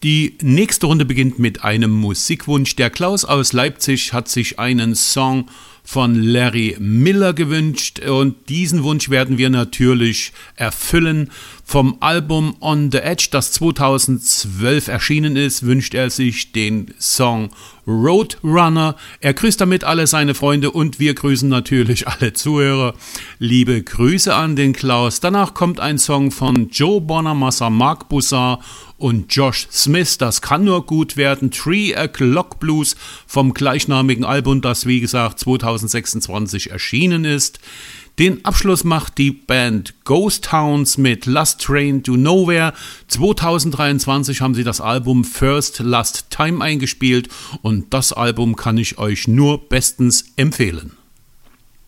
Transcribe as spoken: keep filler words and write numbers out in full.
Die nächste Runde beginnt mit einem Musikwunsch. Der Klaus aus Leipzig hat sich einen Song von Larry Miller gewünscht und diesen Wunsch werden wir natürlich erfüllen. Vom Album On the Edge, das zweitausendzwölf erschienen ist, wünscht er sich den Song Roadrunner. Er grüßt damit alle seine Freunde und wir grüßen natürlich alle Zuhörer. Liebe Grüße an den Klaus. Danach kommt ein Song von Joe Bonamassa, Mark Bussard und Josh Smith. Das kann nur gut werden. Three O'Clock Blues vom gleichnamigen Album, das wie gesagt zweitausendsechsundzwanzig erschienen ist. Den Abschluss macht die Band Ghost Towns mit Last Train to Nowhere. zweitausenddreiundzwanzig haben sie das Album First Last Time eingespielt und das Album kann ich euch nur bestens empfehlen.